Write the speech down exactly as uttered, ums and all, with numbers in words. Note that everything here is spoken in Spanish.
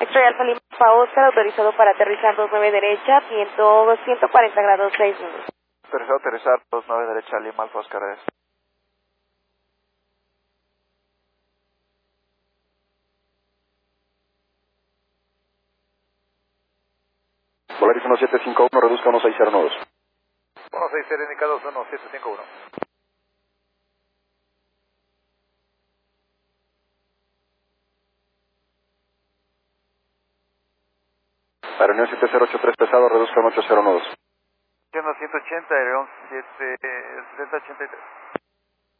X-Ray Alfa Lima Alfa Oscar, autorizado para aterrizar dos nueve derecha, viento ciento cuarenta grados seis nudos. Autorizado a aterrizar dos nueve derecha, Lima Alfa Oscar es. Volaris uno siete cinco uno, reduzca uno seis cero nudos. uno seis cero indicados, uno siete cinco uno. Aeronión siete cero ocho tres pesado, reduzca uno ocho cero nudos. Siendo ciento ochenta, Aereón siete, setenta ochenta y tres.